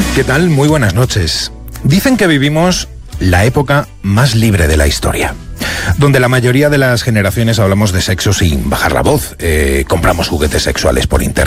¿Qué tal? Muy buenas noches. Dicen que vivimos la época más libre de la historia, donde la mayoría de las generaciones hablamos de sexo sin bajar la voz, compramos juguetes sexuales por internet.